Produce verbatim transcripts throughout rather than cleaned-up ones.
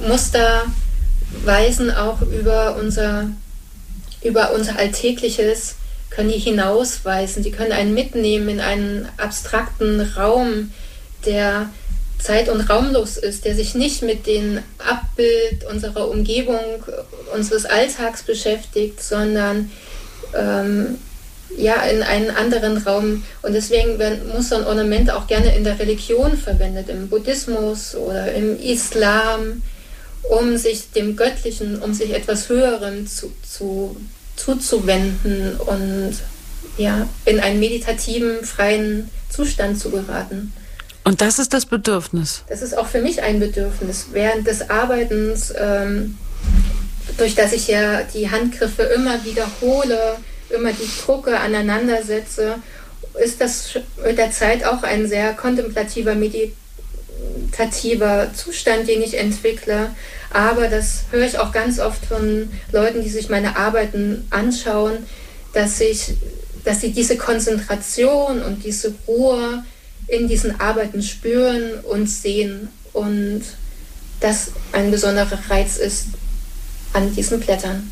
Muster weisen auch über unser, über unser Alltägliches, können die hinausweisen, die können einen mitnehmen in einen abstrakten Raum, der zeit- und raumlos ist, der sich nicht mit dem Abbild unserer Umgebung, unseres Alltags beschäftigt, sondern ähm, ja, in einen anderen Raum. Und deswegen werden, muss so ein Ornament auch gerne in der Religion verwendet, im Buddhismus oder im Islam, um sich dem Göttlichen, um sich etwas Höherem zu, zu, zuzuwenden und ja, in einen meditativen, freien Zustand zu geraten. Und das ist das Bedürfnis? Das ist auch für mich ein Bedürfnis. Während des Arbeitens, ähm, durch das ich ja die Handgriffe immer wiederhole, immer die Drucke aneinandersetze, ist das mit der Zeit auch ein sehr kontemplativer, meditativer Zustand, den ich entwickle. Aber das höre ich auch ganz oft von Leuten, die sich meine Arbeiten anschauen, dass, ich, dass sie diese Konzentration und diese Ruhe in diesen Arbeiten spüren und sehen. Und das ein besonderer Reiz ist an diesen Blättern.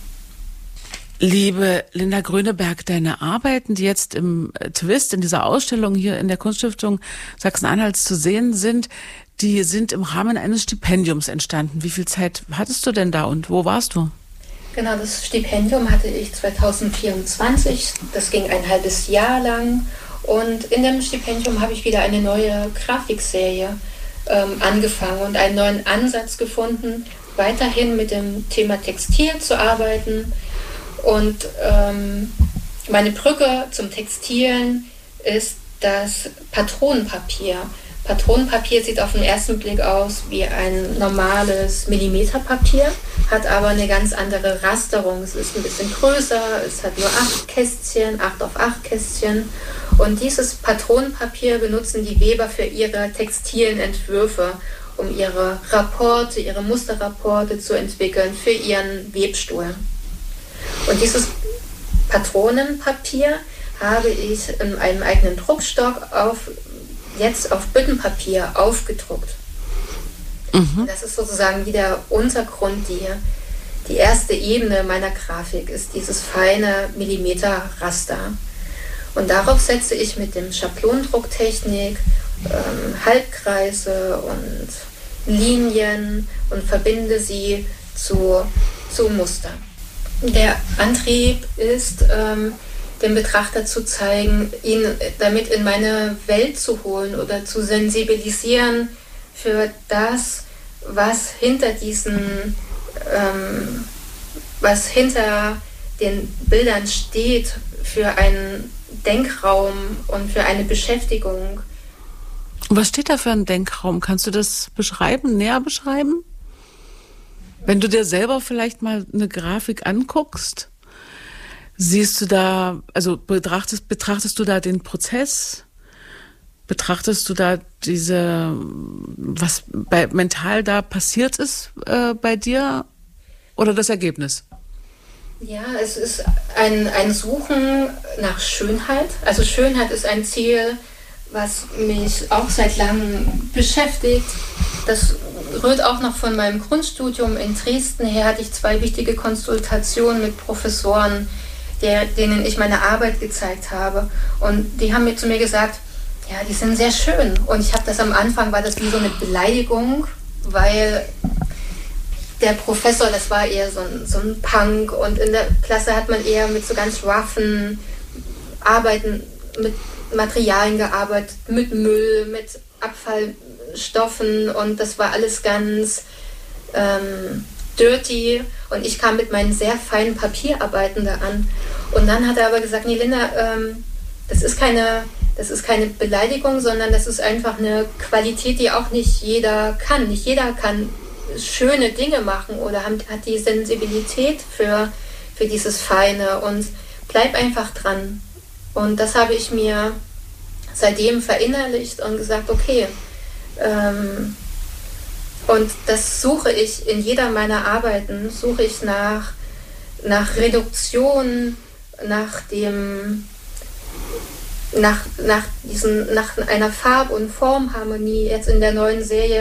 Liebe Linda Gröneberg, deine Arbeiten, die jetzt im Twist, in dieser Ausstellung hier in der Kunststiftung Sachsen-Anhalts zu sehen sind, die sind im Rahmen eines Stipendiums entstanden. Wie viel Zeit hattest du denn da und wo warst du? Genau, das Stipendium hatte ich zwanzig vierundzwanzig. Das ging ein halbes Jahr lang. Und in dem Stipendium habe ich wieder eine neue Grafikserie ähm, angefangen und einen neuen Ansatz gefunden, weiterhin mit dem Thema Textil zu arbeiten. Und ähm, meine Brücke zum Textilen ist das Patronenpapier. Patronenpapier sieht auf den ersten Blick aus wie ein normales Millimeterpapier, hat aber eine ganz andere Rasterung. Es ist ein bisschen größer, es hat nur acht Kästchen, acht auf acht Kästchen. Und dieses Patronenpapier benutzen die Weber für ihre textilen Entwürfe, um ihre Rapporte, ihre Musterrapporte zu entwickeln für ihren Webstuhl. Und dieses Patronenpapier habe ich in einem eigenen Druckstock auf, jetzt auf Büttenpapier aufgedruckt. Mhm. Das ist sozusagen wie der Untergrund, die, die erste Ebene meiner Grafik ist dieses feine Millimeterraster. Und darauf setze ich mit dem Schablonendrucktechnik ähm, Halbkreise und Linien und verbinde sie zu, zu Mustern. Der Antrieb ist, ähm, dem Betrachter zu zeigen, ihn damit in meine Welt zu holen oder zu sensibilisieren für das, was hinter diesen, ähm, was hinter den Bildern steht, für einen Denkraum und für eine Beschäftigung. Was steht da für ein Denkraum? Kannst du das beschreiben, näher beschreiben? Wenn du dir selber vielleicht mal eine Grafik anguckst, siehst du da, also betrachtest, betrachtest du da den Prozess? Betrachtest du da diese, was bei, mental da passiert ist äh, bei dir oder das Ergebnis? Ja, es ist ein, ein Suchen nach Schönheit. Also Schönheit ist ein Ziel, was mich auch seit langem beschäftigt. Das rührt auch noch von meinem Grundstudium in Dresden her. Hatte ich zwei wichtige Konsultationen mit Professoren, der, denen ich meine Arbeit gezeigt habe. Und die haben mir zu mir gesagt, ja, die sind sehr schön. Und ich habe das am Anfang, war das wie so eine Beleidigung, weil der Professor, das war eher so ein, so ein Punk. Und in der Klasse hat man eher mit so ganz roughen Arbeiten, mit Materialien gearbeitet, mit Müll, mit Abfallstoffen. Und das war alles ganz ähm, dirty. Und ich kam mit meinen sehr feinen Papierarbeiten da an. Und dann hat er aber gesagt, nee, Linda, ähm, das ist keine, das ist keine Beleidigung, sondern das ist einfach eine Qualität, die auch nicht jeder kann. Nicht jeder kann schöne Dinge machen oder hat, hat die Sensibilität für, für dieses Feine. Und bleib einfach dran. Und das habe ich mir seitdem verinnerlicht und gesagt, okay, ähm, und das suche ich in jeder meiner Arbeiten, suche ich nach, nach Reduktion, nach dem, nach, nach diesen, nach einer Farb- und Formharmonie. Jetzt in der neuen Serie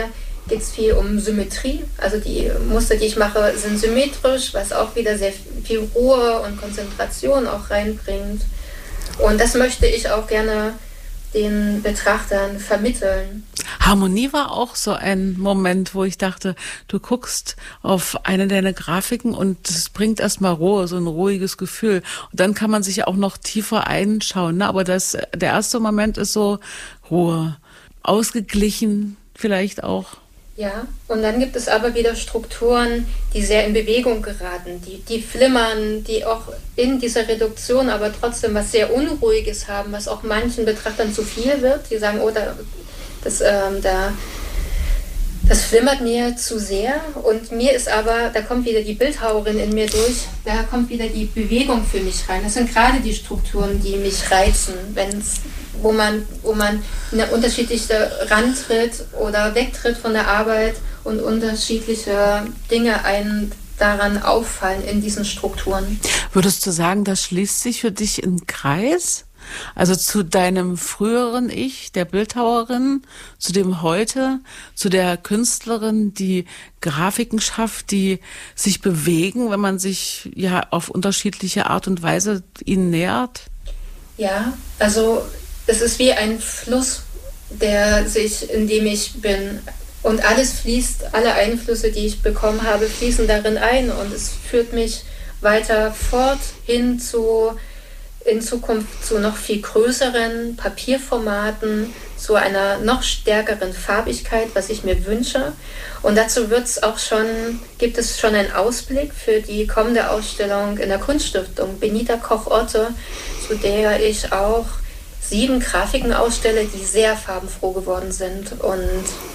geht es viel um Symmetrie. Also die Muster, die ich mache, sind symmetrisch, was auch wieder sehr viel Ruhe und Konzentration auch reinbringt. Und das möchte ich auch gerne den Betrachtern vermitteln. Harmonie war auch so ein Moment, wo ich dachte, du guckst auf eine deiner Grafiken und es bringt erstmal Ruhe, so ein ruhiges Gefühl. Und dann kann man sich ja auch noch tiefer einschauen. Ne? Aber das, der erste Moment ist so Ruhe, ausgeglichen vielleicht auch. Ja, und dann gibt es aber wieder Strukturen, die sehr in Bewegung geraten, die, die flimmern, die auch in dieser Reduktion aber trotzdem was sehr Unruhiges haben, was auch manchen Betrachtern zu viel wird. Die sagen, oh, da, das, ähm, da, das flimmert mir zu sehr. Und mir ist aber, da kommt wieder die Bildhauerin in mir durch, da kommt wieder die Bewegung für mich rein. Das sind gerade die Strukturen, die mich reizen, wenn's wo man, wo man eine unterschiedliche rantritt oder wegtritt von der Arbeit und unterschiedliche Dinge einen daran auffallen in diesen Strukturen. Würdest du sagen, das schließt sich für dich in Kreis? Also zu deinem früheren Ich, der Bildhauerin, zu dem heute, zu der Künstlerin, die Grafiken schafft, die sich bewegen, wenn man sich ja auf unterschiedliche Art und Weise ihnen nähert? Ja, also es ist wie ein Fluss, der sich, in dem ich bin. Und alles fließt, alle Einflüsse, die ich bekommen habe, fließen darin ein. Und es führt mich weiter fort hin zu, in Zukunft zu noch viel größeren Papierformaten, zu einer noch stärkeren Farbigkeit, was ich mir wünsche. Und dazu wird's auch schon, gibt es schon einen Ausblick für die kommende Ausstellung in der Kunststiftung Benita Koch-Otte, zu der ich auch sieben Grafiken ausstelle, die sehr farbenfroh geworden sind. Und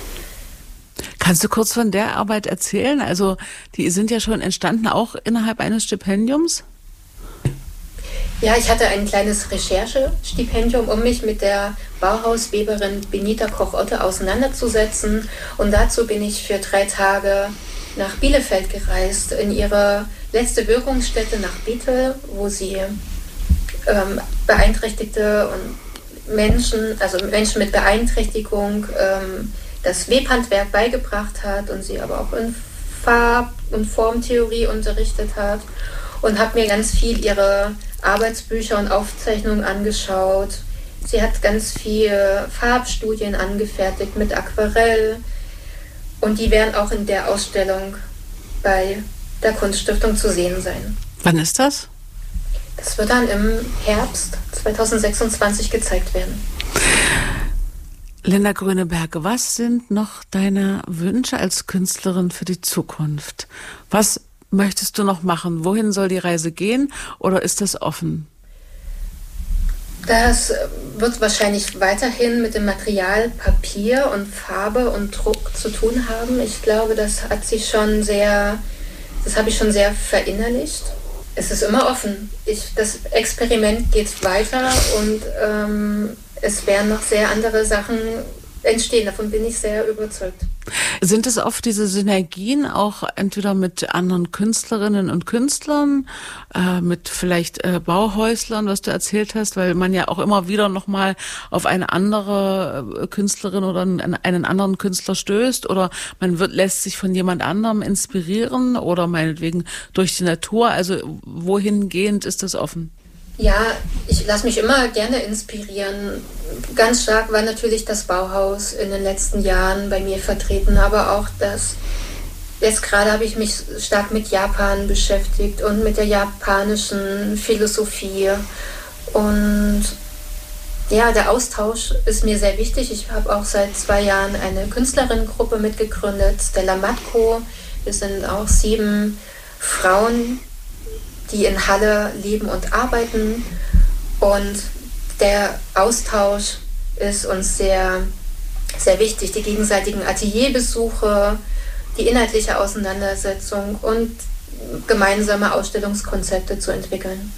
kannst du kurz von der Arbeit erzählen? Also die sind ja schon entstanden, auch innerhalb eines Stipendiums? Ja, ich hatte ein kleines Recherchestipendium, um mich mit der Bauhausweberin Benita Koch-Otte auseinanderzusetzen. Und dazu bin ich für drei Tage nach Bielefeld gereist, in ihre letzte Wirkungsstätte nach Bethel, wo sie ähm, beeinträchtigte und Menschen, also Menschen mit Beeinträchtigung, ähm, das Webhandwerk beigebracht hat und sie aber auch in Farb- und Formtheorie unterrichtet hat, und habe mir ganz viel ihre Arbeitsbücher und Aufzeichnungen angeschaut. Sie hat ganz viele Farbstudien angefertigt mit Aquarell, und die werden auch in der Ausstellung bei der Kunststiftung zu sehen sein. Wann ist das? Das wird dann im Herbst zweitausendsechsundzwanzig gezeigt werden. Linda Grüneberg, was sind noch deine Wünsche als Künstlerin für die Zukunft? Was möchtest du noch machen? Wohin soll die Reise gehen, oder ist das offen? Das wird wahrscheinlich weiterhin mit dem Material Papier und Farbe und Druck zu tun haben. Ich glaube, das hat sich schon sehr, das habe ich schon sehr verinnerlicht. Es ist immer offen. Ich, das Experiment geht weiter, und ähm, es werden noch sehr andere Sachen entstehen. Davon bin ich sehr überzeugt. Sind es oft diese Synergien auch entweder mit anderen Künstlerinnen und Künstlern, äh, mit vielleicht äh, Bauhäuslern, was du erzählt hast, weil man ja auch immer wieder nochmal auf eine andere Künstlerin oder einen anderen Künstler stößt, oder man wird, lässt sich von jemand anderem inspirieren oder meinetwegen durch die Natur. Also wohingehend ist das offen? Ja, ich lasse mich immer gerne inspirieren. Ganz stark war natürlich das Bauhaus in den letzten Jahren bei mir vertreten, aber auch das, jetzt gerade habe ich mich stark mit Japan beschäftigt und mit der japanischen Philosophie. Und ja, der Austausch ist mir sehr wichtig. Ich habe auch seit zwei Jahren eine Künstlerinnengruppe mitgegründet, Stella Matko. Wir sind auch sieben Frauen, die in Halle leben und arbeiten, und der Austausch ist uns sehr, sehr wichtig. Die gegenseitigen Atelierbesuche, die inhaltliche Auseinandersetzung und gemeinsame Ausstellungskonzepte zu entwickeln.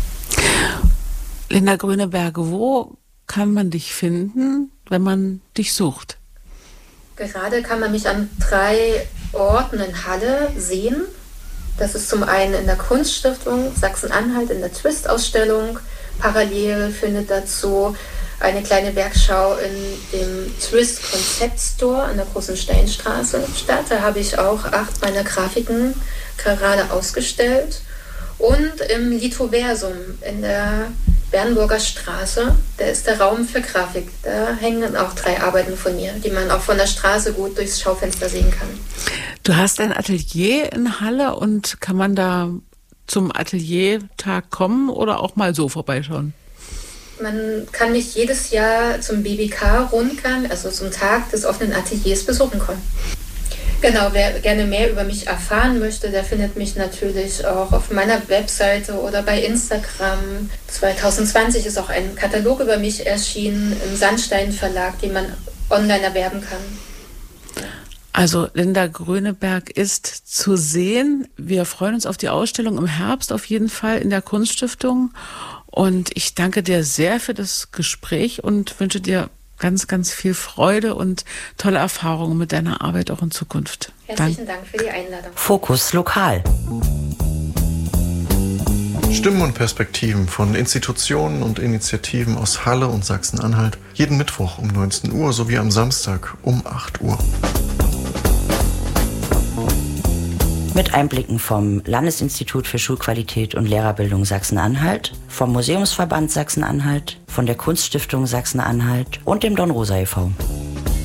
Linda Grüneberg, wo kann man dich finden, wenn man dich sucht? Gerade kann man mich an drei Orten in Halle sehen. Das ist zum einen in der Kunststiftung Sachsen-Anhalt in der Twist-Ausstellung. Parallel findet dazu eine kleine Werkschau in dem Twist Concept Store an der Großen Steinstraße statt. Da habe ich auch acht meiner Grafiken gerade ausgestellt. Und im Lithoversum in der Bernburger Straße, da ist der Raum für Grafik. Da hängen auch drei Arbeiten von mir, die man auch von der Straße gut durchs Schaufenster sehen kann. Du hast ein Atelier in Halle und kann man da zum Ateliertag kommen oder auch mal so vorbeischauen? Man kann mich jedes Jahr zum B B K-Rundgang, also zum Tag des offenen Ateliers, besuchen kommen. Genau, wer gerne mehr über mich erfahren möchte, der findet mich natürlich auch auf meiner Webseite oder bei Instagram. zwanzig zwanzig ist auch ein Katalog über mich erschienen im Sandstein Verlag, den man online erwerben kann. Also Linda Gröneberg ist zu sehen. Wir freuen uns auf die Ausstellung im Herbst auf jeden Fall in der Kunststiftung. Und ich danke dir sehr für das Gespräch und wünsche dir ganz, ganz viel Freude und tolle Erfahrungen mit deiner Arbeit auch in Zukunft. Herzlichen Dank für die Einladung. Fokus Lokal. Stimmen und Perspektiven von Institutionen und Initiativen aus Halle und Sachsen-Anhalt. Jeden Mittwoch um neunzehn Uhr sowie am Samstag um acht Uhr. Mit Einblicken vom Landesinstitut für Schulqualität und Lehrerbildung Sachsen-Anhalt, vom Museumsverband Sachsen-Anhalt, von der Kunststiftung Sachsen-Anhalt und dem Dornrosa e V